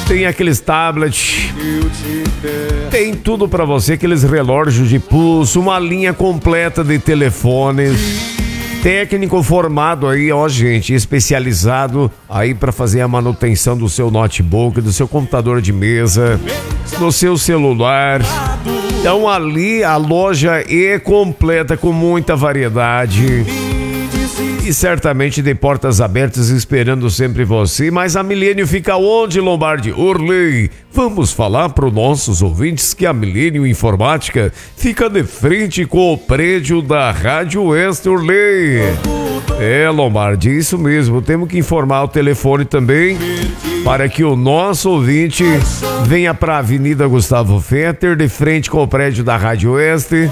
tem aqueles tablets, tem tudo para você, aqueles relógios de pulso, uma linha completa de telefones. Técnico formado aí, ó, gente, especializado aí para fazer a manutenção do seu notebook, do seu computador de mesa, do seu celular. Então ali a loja é completa com muita variedade e certamente de portas abertas esperando sempre você. Mas a Milênio fica onde, Lombardi? Orley. Vamos falar para os nossos ouvintes que a Milênio Informática fica de frente com o prédio da Rádio Oeste, Orley. É, Lombardi, isso mesmo. Temos que informar o telefone também para que o nosso ouvinte venha para a Avenida Gustavo Fetter, de frente com o prédio da Rádio Oeste.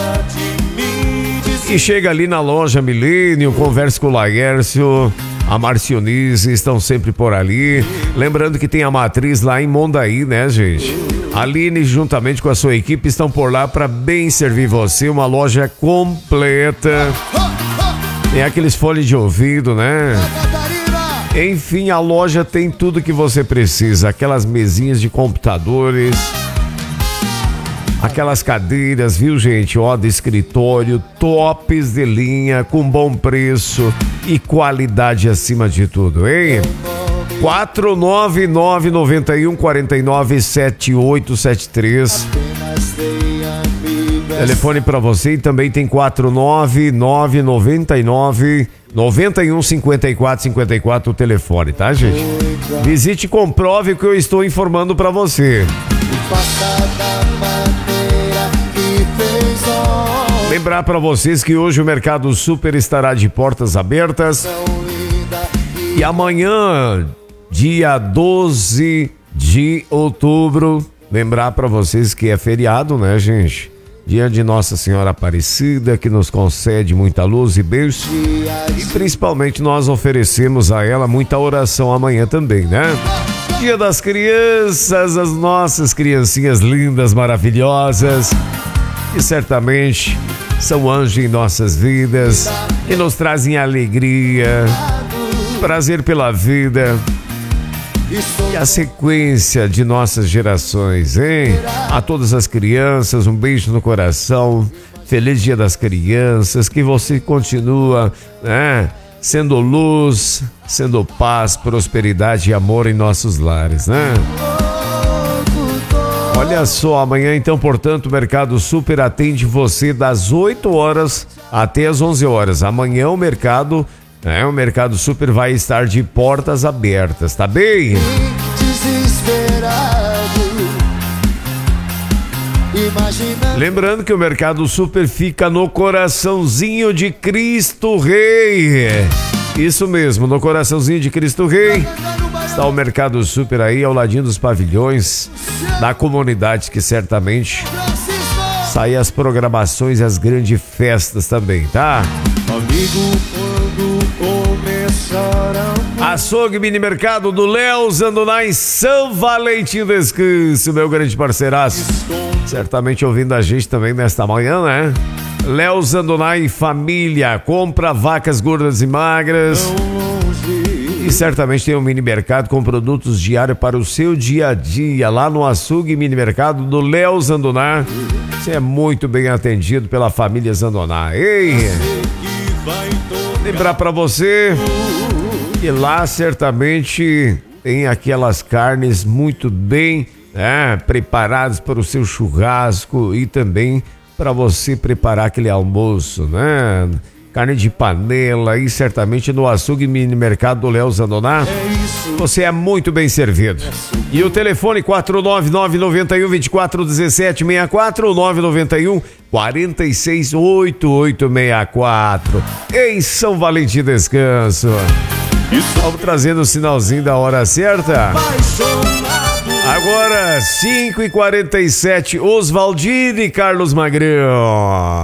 E chega ali na loja Milênio, converse com o Laércio, a Marcionise, estão sempre por ali. Lembrando que tem a matriz lá em Mondaí, né, gente? A Aline, juntamente com a sua equipe, estão por lá para bem servir você. Uma loja completa. Tem aqueles fones de ouvido, né? Enfim, a loja tem tudo que você precisa. Aquelas mesinhas de computadores, aquelas cadeiras, viu, gente? Ó, de escritório, tops de linha, com bom preço e qualidade acima de tudo, hein? 49991497873. Telefone para você e também tem 49999915454 o telefone, tá, gente? Visite e comprove o que eu estou informando para você. Lembrar para vocês que hoje o Mercado Super estará de portas abertas e amanhã, dia 12 de outubro, lembrar para vocês que é feriado, né, gente? Dia de Nossa Senhora Aparecida, que nos concede muita luz e bênção, e principalmente nós oferecemos a ela muita oração amanhã também, né? Dia das Crianças, as nossas criancinhas lindas, maravilhosas, que certamente são anjos em nossas vidas e nos trazem alegria, prazer pela vida e a sequência de nossas gerações, hein? A todas as crianças, um beijo no coração, feliz Dia das Crianças, que você continua, né, sendo luz, sendo paz, prosperidade e amor em nossos lares, né? Olha só, amanhã então, portanto, o Mercado Super atende você das 8 horas até as 11 horas. Amanhã o Mercado Super vai estar de portas abertas, tá bem? Lembrando que o Mercado Super fica no coraçãozinho de Cristo Rei. Isso mesmo, no coraçãozinho de Cristo Rei está o Mercado Super aí, ao ladinho dos pavilhões da comunidade, que certamente saem as programações e as grandes festas também, tá? Amigo, quando começaram... Açougue Mini Mercado do Léo Zandonai, São Valentim Descanso, meu grande parceiraço. Certamente ouvindo a gente também nesta manhã, né? Léo Zandonai Família, compra vacas gordas e magras. E certamente tem um mini mercado com produtos diários para o seu dia a dia, lá no Açougue Mini Mercado do Léo Zandoná. Você é muito bem atendido pela família Zandoná. Ei! Lembrar para você que lá certamente tem aquelas carnes muito bem, né, preparadas para o seu churrasco e também para você preparar aquele almoço, né? Carne de panela e certamente no Açougue Mini Mercado do Léo Zandoná, você é muito bem servido. E o telefone 49991241764, 991468864, em São Valentim Descanso. Vamos trazendo o sinalzinho da hora certa. Agora 5h47, Oswaldine e Carlos Magrão.